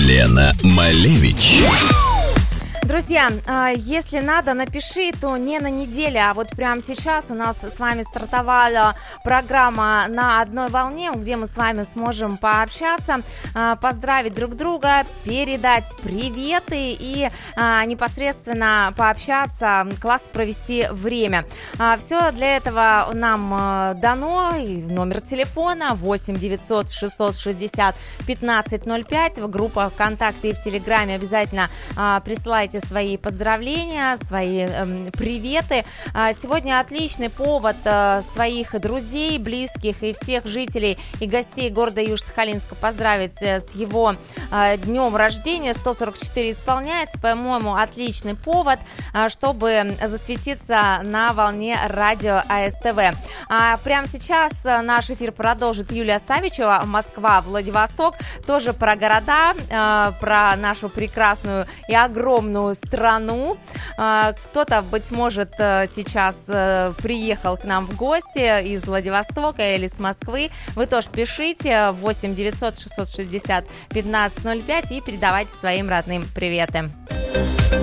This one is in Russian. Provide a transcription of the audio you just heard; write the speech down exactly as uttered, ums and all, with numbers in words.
Лена Малевич. Друзья, если надо, напиши, то не на неделе, а вот прямо сейчас у нас с вами стартовала программа «На одной волне», где мы с вами сможем пообщаться, поздравить друг друга, передать приветы и непосредственно пообщаться, классно провести время. Все для этого нам дано. Номер телефона восемь девятьсот шестьсот шестьдесят пятнадцать ноль пять. В группах ВКонтакте и в Телеграме обязательно присылайте свои поздравления, свои э, приветы. Сегодня отличный повод э, своих друзей, близких и всех жителей и гостей города Южно-Сахалинска поздравить с его э, днем рождения. сто сорок четыре исполняется, по-моему, отличный повод, э, чтобы засветиться на волне радио АСТВ. А прямо сейчас наш эфир продолжит Юлия Савичева, Москва, Владивосток, тоже про города, э, про нашу прекрасную и огромную страну. Кто-то, быть может, сейчас приехал к нам в гости из Владивостока или с Москвы. Вы тоже пишите восемь девятьсот шестьсот шестьдесят пятнадцать ноль пять и передавайте своим родным приветы.